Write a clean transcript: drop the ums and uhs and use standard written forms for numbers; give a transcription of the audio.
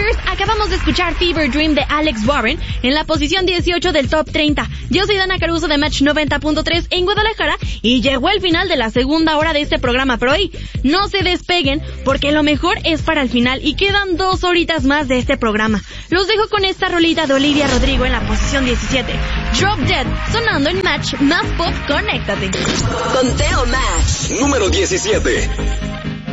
Brothers, acabamos de escuchar Fever Dream de Alex Warren en la posición 18 del Top 30. Yo soy Dana Caruso de Match 90.3 en Guadalajara y llegó el final de la segunda hora de este programa, pero hoy no se despeguen porque lo mejor es para el final y quedan 2 horitas más de este programa. Los dejo con esta rolita de Olivia Rodrigo en la posición 17. Drop Dead, sonando en Match más pop, conéctate. Conteo Match. Número 17.